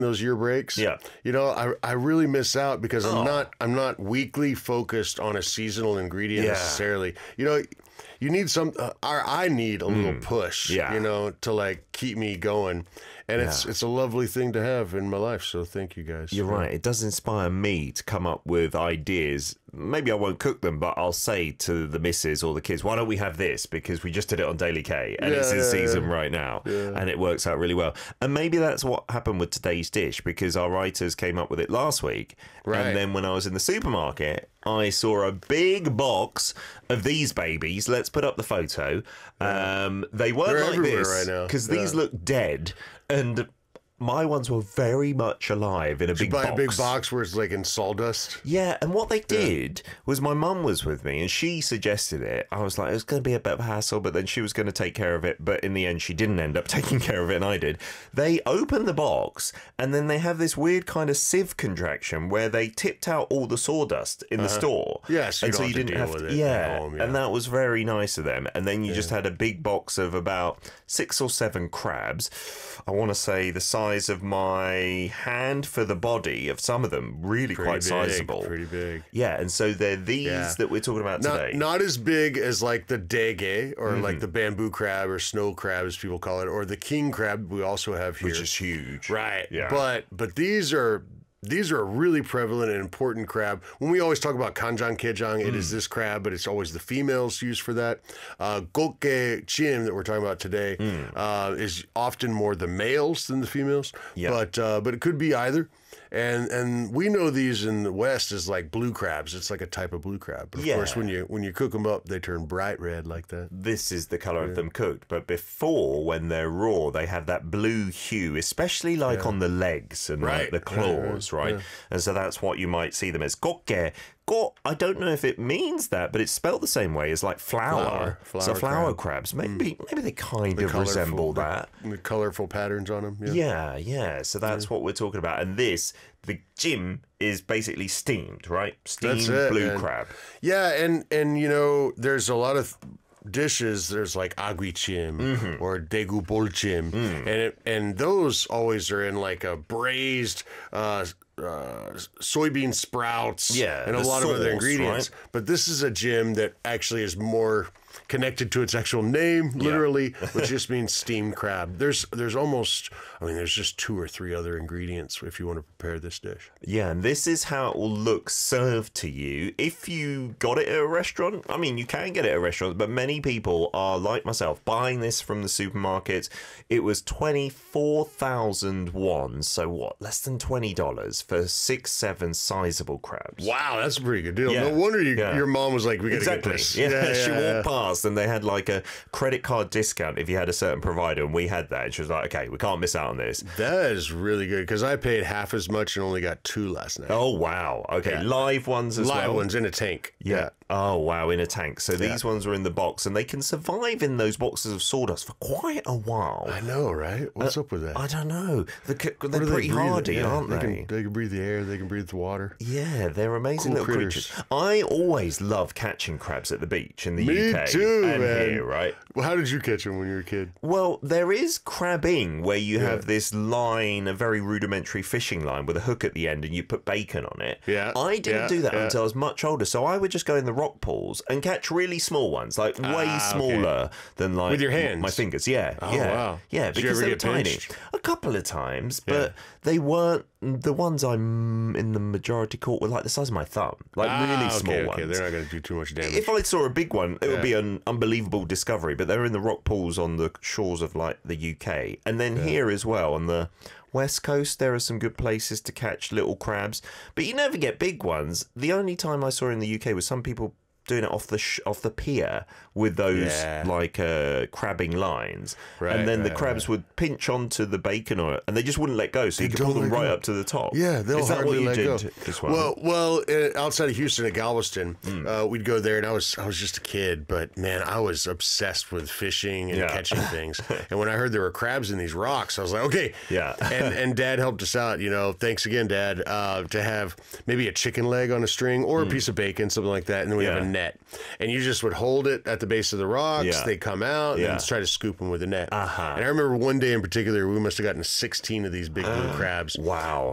those year breaks. Yeah. You know, I really miss out because I'm not weekly focused on a seasonal ingredient necessarily. You know, you need I need a little push, you know, to like keep me going. And it's a lovely thing to have in my life. So thank you guys. You're right. It does inspire me to come up with ideas. Maybe I won't cook them, but I'll say to the missus or the kids, why don't we have this? Because we just did it on Daily K and it's in season right now and it works out really well. And maybe that's what happened with today's dish because our writers came up with it last week. Right. And then when I was in the supermarket, I saw a big box of these babies. Let's put up the photo. They weren't They're like everywhere this right now. because these look dead. And my ones were very much alive in a big box. A big box where it's like in sawdust. Yeah, and what they did was my mum was with me and she suggested it. I was like, it was going to be a bit of a hassle, but then she was going to take care of it. But in the end, she didn't end up taking care of it, and I did. They opened the box and then they have this weird kind of sieve contraction where they tipped out all the sawdust in the store. Yeah, so you, and so you didn't have to. And that was very nice of them. And then you just had a big box of about 6 or 7 crabs. I want to say the size of my hand for the body of some of them, really quite sizable. Pretty big. Yeah, and so they're these that we're talking about today. Not as big as like the dege or like the bamboo crab or snow crab as people call it, or the king crab we also have here. Which is huge. Right. Yeah. But these are a really prevalent and important crab. When we always talk about kanjang kejang, it is this crab, but it's always the females used for that. Gokke chim that we're talking about today is often more the males than the females, but it could be either. And we know these in the West as like blue crabs. It's like a type of blue crab. But of course, when you cook them up, they turn bright red like that. This is the color of them cooked. But before, when they're raw, they have that blue hue, especially like on the legs and like the claws, right? And so that's what you might see them as. Gokke. I don't know if it means that, but it's spelled the same way as like flower. So flower crabs. Maybe they kind of resemble that. The colorful patterns on them. Yeah. So that's what we're talking about. And this, the jim, is basically steamed, right? Steamed blue crab. Yeah, and you know, there's a lot of dishes. There's like aguichim or daegu bolchim, and those always are in like a braised soybean sprouts and a lot of other ingredients. Right? But this is a jim that actually is more connected to its actual name, literally, which just means steamed crab. There's just 2 or 3 other ingredients if you want to prepare this dish. Yeah, and this is how it will look served to you if you got it at a restaurant. I mean, you can get it at a restaurant, but many people are, like myself, buying this from the supermarkets. It was 24,000 won, so what, less than $20 for 6-7 sizable crabs. Wow, that's a pretty good deal. No wonder your mom was like, we gotta get this. She walked past and they had like a credit card discount if you had a certain provider, and we had that, and she was like, okay, we can't miss out on this. That is really good, because I paid half as much and only got 2 last night. Oh wow. Okay. Live ones as well. Live ones in a tank. Yeah. Oh wow, in a tank. So these ones are in the box, and they can survive in those boxes of sawdust for quite a while. I know, right? What's up with that? I don't know. They're pretty hardy, aren't they? They can breathe the air. They can breathe the water. Yeah, they're amazing little creatures. I always love catching crabs at the beach in the UK. Me too, and man. Here, right? Well, how did you catch them when you were a kid? Well, there is crabbing where you have this line, a very rudimentary fishing line with a hook at the end, and you put bacon on it. Yeah. I didn't do that until I was much older, so I would just go in the rock pools and catch really small ones, like way smaller than like with your hands, my fingers. Yeah. Wow. Yeah, because they were tiny. A couple of times, but they weren't. The ones I'm in the majority caught were like the size of my thumb, like really small ones. They're not going to do too much damage. If I saw a big one, it would be an unbelievable discovery. But they're in the rock pools on the shores of like the UK, and then here as well on the West Coast, there are some good places to catch little crabs, but you never get big ones. The only time I saw in the UK was some people doing it off the pier with those like crabbing lines, and then the crabs would pinch onto the bacon oil, and they just wouldn't let go, so you could pull them right up to the top. Yeah, they'll hardly let go. As well? Well, outside of Houston at Galveston, we'd go there, and I was just a kid, but man, I was obsessed with fishing and catching things. And when I heard there were crabs in these rocks, I was like, okay, and Dad helped us out. You know, thanks again, Dad, to have maybe a chicken leg on a string or a piece of bacon, something like that, and then we have a net. And you just would hold it at the base of the rocks. Yeah. They come out and Yeah. then try to scoop them with a net. Uh-huh. And I remember one day in particular, we must have gotten 16 of these big blue crabs. Wow.